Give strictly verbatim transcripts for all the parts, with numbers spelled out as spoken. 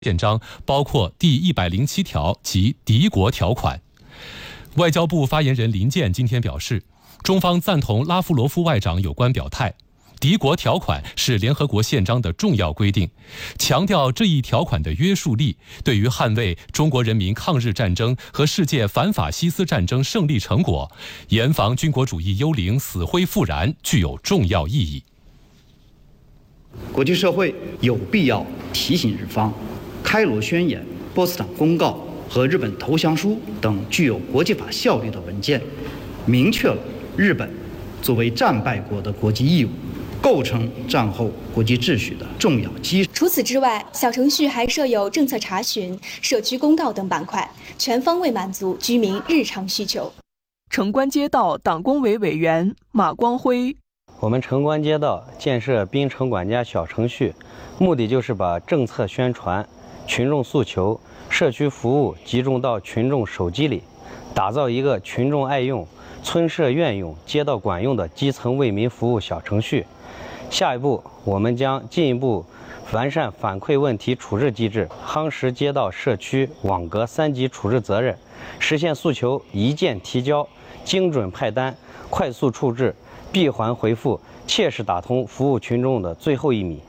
宪章包括第一百零七条及敌国条款。外交部发言人林健今天表示，中方赞同拉夫罗夫外长有关表态。敌国条款是联合国宪章的重要规定，强调这一条款的约束力对于捍卫中国人民抗日战争和世界反法西斯战争胜利成果，严防军国主义幽灵死灰复燃，具有重要意义。 国际社会有必要提醒日方，开罗宣言、波茨坦公告和日本投降书等具有国际法效力的文件，明确了日本作为战败国的国际义务，构成战后国际秩序的重要基础。 除此之外，小程序还设有政策查询、社区公告等板块，全方位满足居民日常需求。 城关街道党工委委员马光辉： 我们城关街道建设滨城管家小程序，目的就是把政策宣传、群众诉求、社区服务集中到群众手机里，打造一个群众爱用、村社愿用、街道管用的基层为民服务小程序。下一步，我们将进一步完善反馈问题处置机制，夯实街道、社区网格三级处置责任，实现诉求一键提交、精准派单、快速处置、闭环回复，切实打通服务群众的最后一米。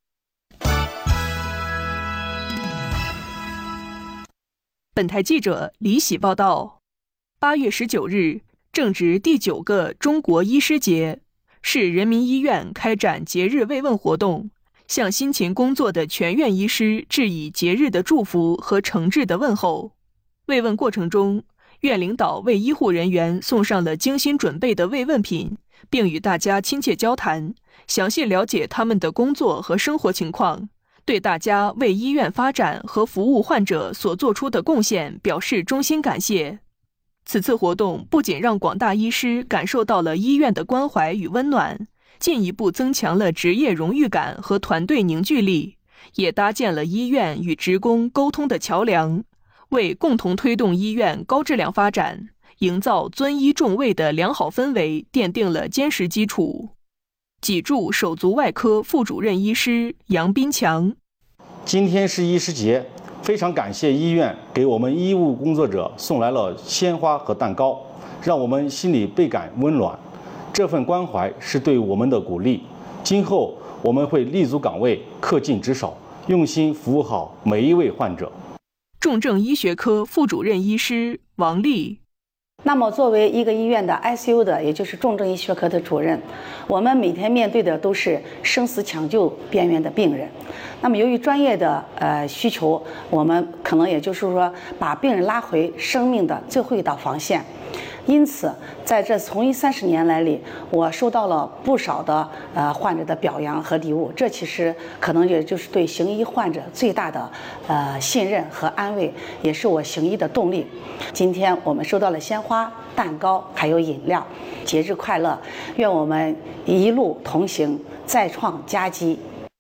本台记者李喜报道：八月十九日，正值第九个中国医师节。市人民医院开展节日慰问活动，向辛勤工作的全院医师致以节日的祝福和诚挚的问候。慰问过程中，院领导为医护人员送上了精心准备的慰问品，并与大家亲切交谈，详细了解他们的工作和生活情况，对大家为医院发展和服务患者所做出的贡献表示衷心感谢。此次活动不仅让广大医师感受到了医院的关怀与温暖，进一步增强了职业荣誉感和团队凝聚力，也搭建了医院与职工沟通的桥梁，为共同推动医院高质量发展、营造尊医重卫的良好氛围奠定了坚实基础。脊柱手足外科副主任医师杨斌强： 今天是医师节，非常感谢医院给我们医务工作者送来了鲜花和蛋糕，让我们心里倍感温暖。这份关怀是对我们的鼓励，今后我们会立足岗位，恪尽职守，用心服务好每一位患者。 重症医学科副主任医师王丽： 那么作为一个医院的 I C U 的，也就是重症医学科的主任，我们每天面对的都是生死抢救边缘的病人。那么由于专业的呃需求，我们可能也就是说把病人拉回生命的最后一道防线。因此在这从医三十年来里，我收到了不少的呃患者的表扬和礼物，这其实可能也就是对行医患者最大的呃信任和安慰，也是我行医的动力。今天我们收到了鲜花、蛋糕还有饮料，节日快乐，愿我们一路同行，再创佳绩。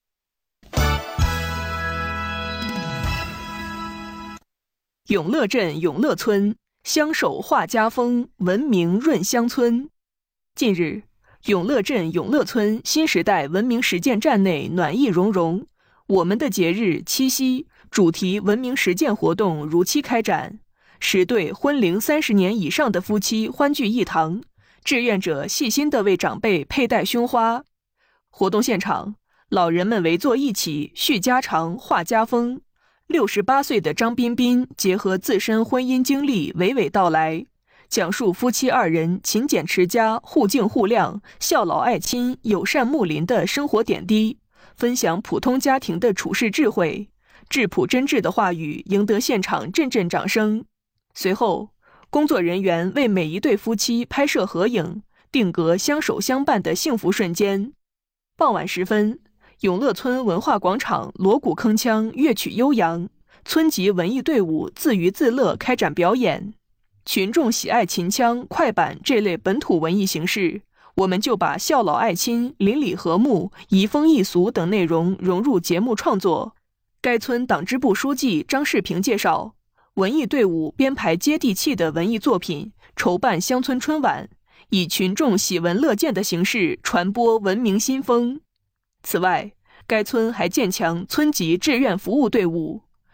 永乐镇永乐村乡守画家风，闻名润乡村。近日，永乐镇永乐村新时代文明实践站内暖意融融，我们的节日七夕主题文明实践活动如期开展，十对婚龄三十年以上的夫妻欢聚一堂，志愿者细心地为长辈佩戴胸花。活动现场，老人们围坐一起叙家常话家风。六十八岁的张彬彬结合自身婚姻经历娓娓道来，讲述夫妻二人勤俭持家、互敬互谅、孝老爱亲、友善睦邻的生活点滴，分享普通家庭的处世智慧，质朴真挚的话语赢得现场阵阵掌声。随后，工作人员为每一对夫妻拍摄合影，定格相守相伴的幸福瞬间。傍晚时分，永乐村文化广场锣鼓铿锵，乐曲悠扬，村级文艺队伍自娱自乐开展表演。群众喜爱秦腔、快板这类本土文艺形式，我们就把孝老爱亲、邻里和睦、移风易俗等内容融入节目创作。该村党支部书记张世平介绍，文艺队伍编排接地气的文艺作品，筹办乡村春晚，以群众喜闻乐见的形式传播文明新风。此外，该村还建强村级志愿服务队伍，